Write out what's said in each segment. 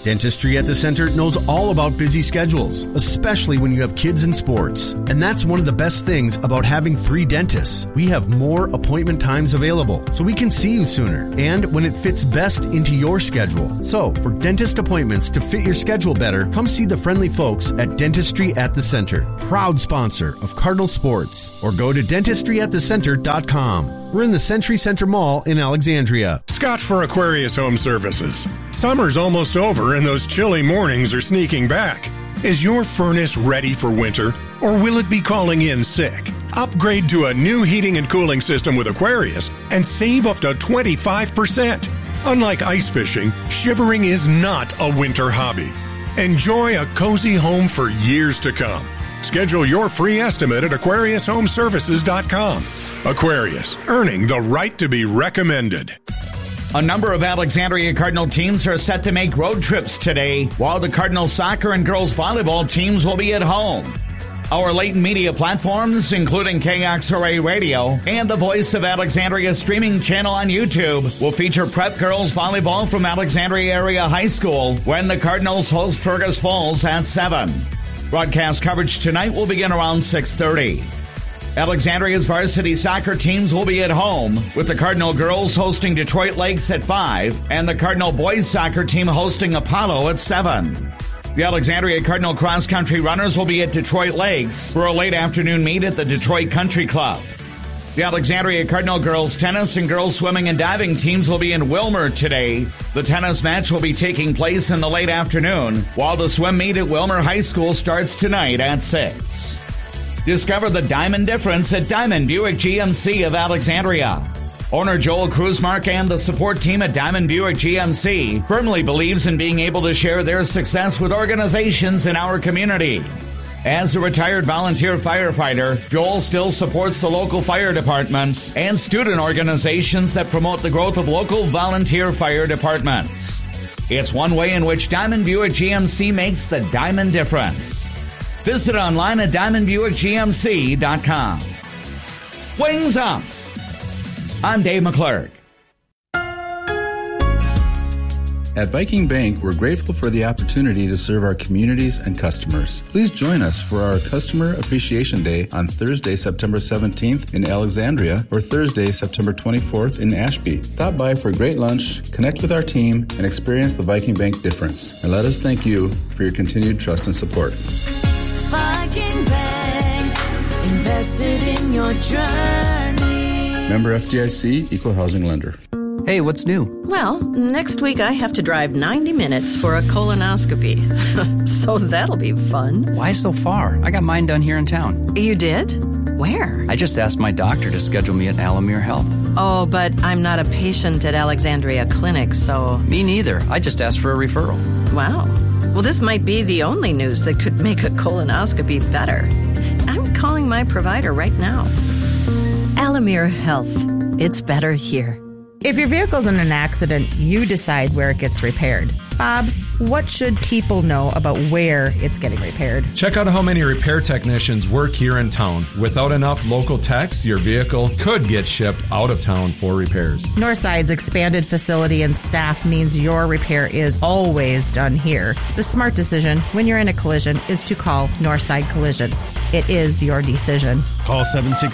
Dentistry at the Center knows all about busy schedules, especially when you have kids in sports. And that's one of the best things about having 3 dentists. We have more appointment times available, so we can see you sooner and when it fits best into your schedule. So, for dentist appointments to fit your schedule better, come see the friendly folks at Dentistry at the Center, proud sponsor of Cardinal Sports, or go to dentistryatthecenter.com. We're in the Century Center Mall in Alexandria. Scott for Aquarius Home Services. Summer's almost over and those chilly mornings are sneaking back. Is your furnace ready for winter, or will it be calling in sick? Upgrade to a new heating and cooling system with Aquarius and save up to 25%. Unlike ice fishing, shivering is not a winter hobby. Enjoy a cozy home for years to come. Schedule your free estimate at AquariusHomeservices.com. Aquarius, earning the right to be recommended. A number of Alexandria Cardinal teams are set to make road trips today, while the Cardinal soccer and girls volleyball teams will be at home. Our latent media platforms, including KXRA Radio and the Voice of Alexandria streaming channel on YouTube, will feature prep girls volleyball from Alexandria Area High School when the Cardinals host Fergus Falls at 7. Broadcast coverage tonight will begin around 6:30. Alexandria's varsity soccer teams will be at home, with the Cardinal girls hosting Detroit Lakes at 5 and the Cardinal boys soccer team hosting Apollo at 7. The Alexandria Cardinal cross-country runners will be at Detroit Lakes for a late afternoon meet at the Detroit Country Club. The Alexandria Cardinal girls tennis and girls swimming and diving teams will be in Wilmer today. The tennis match will be taking place in the late afternoon, while the swim meet at Wilmer High School starts tonight at 6. Discover the diamond difference at Diamond Buick GMC of Alexandria. Owner Joel Kruzmark and the support team at Diamond Buick GMC firmly believes in being able to share their success with organizations in our community. As a retired volunteer firefighter, Joel still supports the local fire departments and student organizations that promote the growth of local volunteer fire departments. It's one way in which Diamond Buick GMC makes the diamond difference. Visit online at DiamondBuickGMC.com. Wings up! I'm Dave McClurg. At Viking Bank, we're grateful for the opportunity to serve our communities and customers. Please join us for our Customer Appreciation Day on Thursday, September 17th in Alexandria, or Thursday, September 24th in Ashby. Stop by for a great lunch, connect with our team, and experience the Viking Bank difference. And let us thank you for your continued trust and support. Viking Bank, invested in your journey. Member FDIC, Equal Housing Lender. Hey, what's new? Well, next week I have to drive 90 minutes for a colonoscopy. So that'll be fun. Why so far? I got mine done here in town. You did? Where? I just asked my doctor to schedule me at Alamere Health. Oh, but I'm not a patient at Alexandria Clinic, so... Me neither. I just asked for a referral. Wow. Well, this might be the only news that could make a colonoscopy better. I'm calling my provider right now. Alamere Health. It's better here. If your vehicle's in an accident, you decide where it gets repaired. Bob, what should people know about where it's getting repaired? Check out how many repair technicians work here in town. Without enough local techs, your vehicle could get shipped out of town for repairs. Northside's expanded facility and staff means your repair is always done here. The smart decision when you're in a collision is to call Northside Collision. It is your decision. Call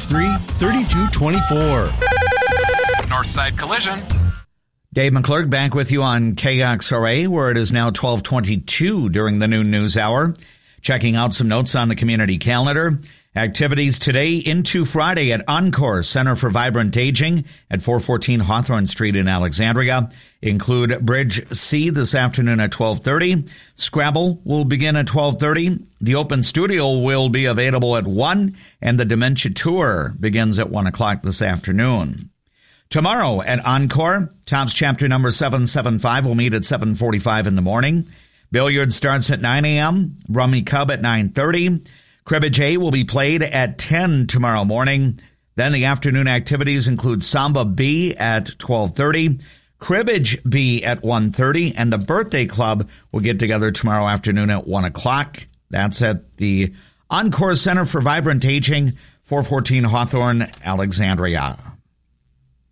763-3224. Northside Collision. Dave McClurg back with you on KXRA, where it is now 12:22 during the noon news hour. Checking out some notes on the community calendar. Activities today into Friday at Encore Center for Vibrant Aging at 414 Hawthorne Street in Alexandria include Bridge C this afternoon at 12:30. Scrabble will begin at 12:30. The Open Studio will be available at 1, and the Dementia Tour begins at 1 o'clock this afternoon. Tomorrow at Encore, Tops Chapter number 775 will meet at 7:45 in the morning. Billiards starts at 9 a.m., Rummy Cub at 9:30. Cribbage A will be played at 10 tomorrow morning. Then the afternoon activities include Samba B at 12:30, Cribbage B at 1:30, and the Birthday Club will get together tomorrow afternoon at 1 o'clock. That's at the Encore Center for Vibrant Aging, 414 Hawthorne, Alexandria.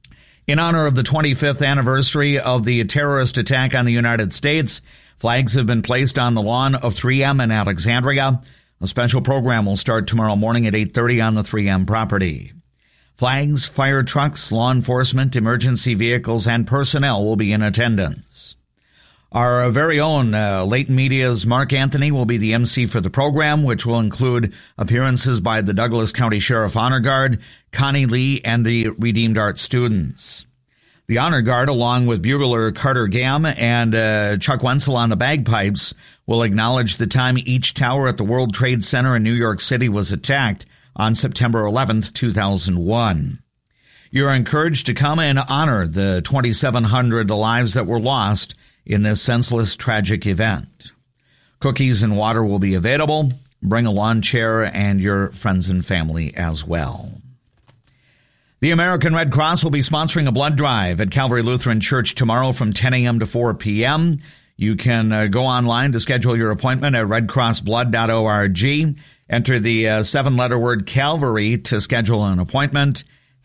In honor of the 25th anniversary of the terrorist attack on the United States, flags have been placed on the lawn of 3M in Alexandria. A special program will start tomorrow morning at 8:30 on the 3M property. Flags, fire trucks, law enforcement, emergency vehicles, and personnel will be in attendance. Our very own Late Media's Mark Anthony will be the MC for the program, which will include appearances by the Douglas County Sheriff Honor Guard, Connie Lee, and the Redeemed Art students. The Honor Guard, along with bugler Carter Gam and Chuck Wenzel on the bagpipes, will acknowledge the time each tower at the World Trade Center in New York City was attacked on September 11th, 2001. You're encouraged to come and honor the 2,700 lives that were lost in this senseless, tragic event. Cookies and water will be available. Bring a lawn chair and your friends and family as well. The American Red Cross will be sponsoring a blood drive at Calvary Lutheran Church tomorrow from 10 a.m. to 4 p.m. You can go online to schedule your appointment at redcrossblood.org. Enter the 7-letter word Calvary to schedule an appointment,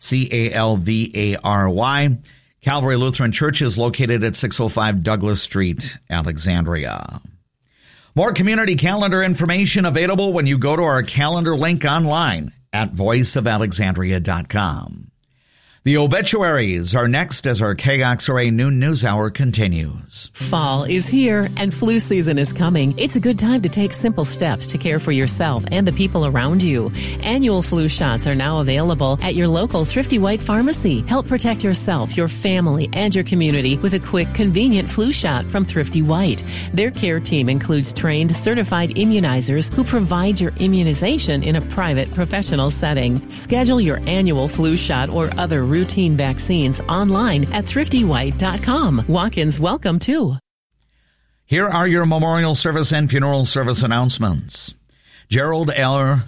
Calvary. Calvary Lutheran Church is located at 605 Douglas Street, Alexandria. More community calendar information available when you go to our calendar link online at voiceofalexandria.com. The obituaries are next as our KXRA Noon News Hour continues. Fall is here and flu season is coming. It's a good time to take simple steps to care for yourself and the people around you. Annual flu shots are now available at your local Thrifty White pharmacy. Help protect yourself, your family, and your community with a quick, convenient flu shot from Thrifty White. Their care team includes trained, certified immunizers who provide your immunization in a private, professional setting. Schedule your annual flu shot or other routine vaccines online at thriftywhite.com. Walk-ins welcome too. Here are your memorial service and funeral service announcements. Gerald L.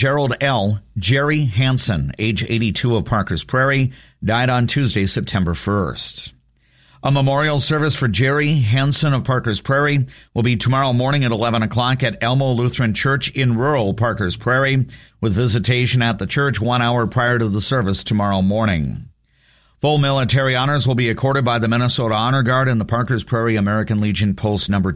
Jerry Hansen, age 82 of Parkers Prairie, died on Tuesday, September 1st. A memorial service for Jerry Hansen of Parkers Prairie will be tomorrow morning at 11 o'clock at Elmo Lutheran Church in rural Parkers Prairie, with visitation at the church 1 hour prior to the service tomorrow morning. Full military honors will be accorded by the Minnesota Honor Guard and the Parkers Prairie American Legion Post number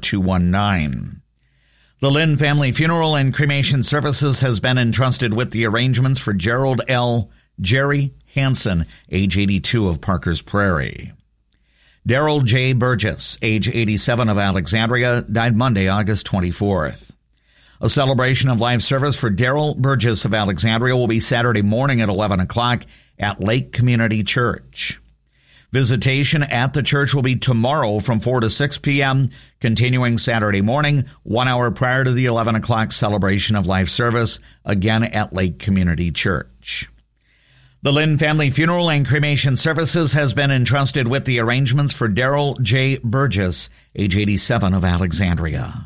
219. The Lynn Family Funeral and Cremation Services has been entrusted with the arrangements for Gerald L. Jerry Hansen, age 82 of Parkers Prairie. Darrell J. Burgess, age 87 of Alexandria, died Monday, August 24th. A celebration of life service for Darrell Burgess of Alexandria will be Saturday morning at 11 o'clock at Lake Community Church. Visitation at the church will be tomorrow from 4 to 6 p.m., continuing Saturday morning, 1 hour prior to the 11 o'clock celebration of life service, again at Lake Community Church. The Lynn Family Funeral and Cremation Services has been entrusted with the arrangements for Darrell J. Burgess, age 87 of Alexandria.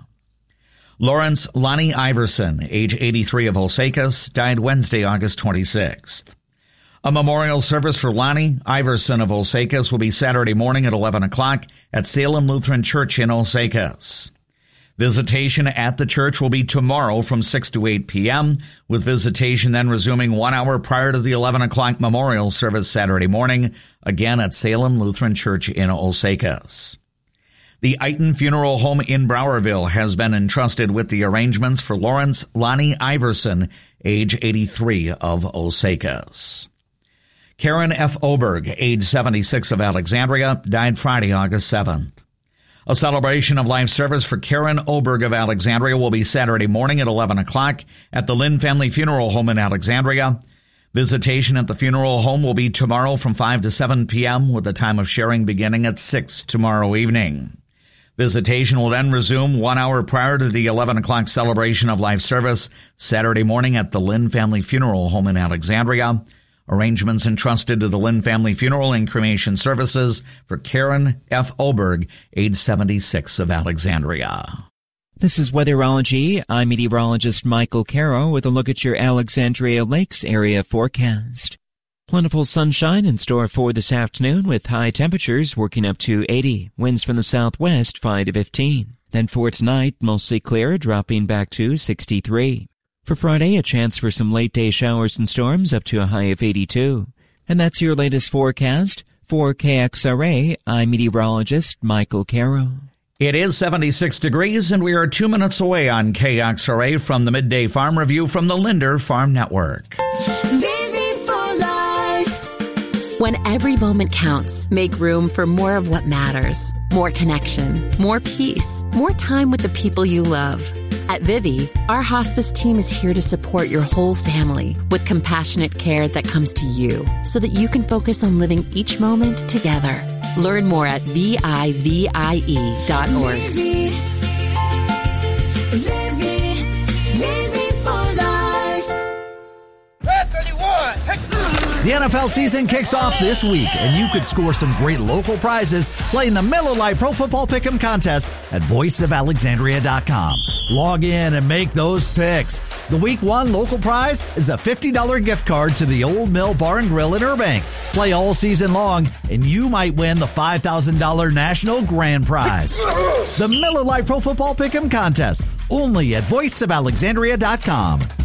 Lawrence Lonnie Iverson, age 83 of Osakis, died Wednesday, August 26th. A memorial service for Lonnie Iverson of Osakis will be Saturday morning at 11 o'clock at Salem Lutheran Church in Osakis. Visitation at the church will be tomorrow from 6 to 8 p.m., with visitation then resuming 1 hour prior to the 11 o'clock memorial service Saturday morning, again at Salem Lutheran Church in Osakis. The Eiton Funeral Home in Browerville has been entrusted with the arrangements for Lawrence Lonnie Iverson, age 83 of Osakis. Karen F. Oberg, age 76 of Alexandria, died Friday, August 7th. A celebration of life service for Karen Oberg of Alexandria will be Saturday morning at 11 o'clock at the Lynn Family Funeral Home in Alexandria. Visitation at the funeral home will be tomorrow from 5 to 7 p.m., with the time of sharing beginning at 6 tomorrow evening. Visitation will then resume 1 hour prior to the 11 o'clock celebration of life service Saturday morning at the Lynn Family Funeral Home in Alexandria. Arrangements entrusted to the Lynn Family Funeral and Cremation Services for Karen F. Oberg, age 76 of Alexandria. This is Weatherology. I'm meteorologist Michael Caro with a look at your Alexandria Lakes area forecast. Plentiful sunshine in store for this afternoon with high temperatures working up to 80. Winds from the southwest 5 to 15. Then for tonight, mostly clear, dropping back to 63. For Friday, a chance for some late-day showers and storms up to a high of 82. And that's your latest forecast. For KXRA, I'm meteorologist Michael Caro. It is 76 degrees, and we are 2 minutes away on KXRA from the Midday Farm Review from the Linder Farm Network. When every moment counts, make room for more of what matters. More connection, more peace, more time with the people you love. At Vivi, our hospice team is here to support your whole family with compassionate care that comes to you so that you can focus on living each moment together. Learn more at VIVIE.org. Vivi for life. Red 31. The NFL season kicks off this week, and you could score some great local prizes playing the Miller Lite Pro Football Pick'em contest at voiceofalexandria.com. Log in and make those picks. The Week 1 local prize is a $50 gift card to the Old Mill Bar and Grill in Irving. Play all season long, and you might win the $5,000 National Grand Prize. The Miller Lite Pro Football Pick'em contest, only at voiceofalexandria.com.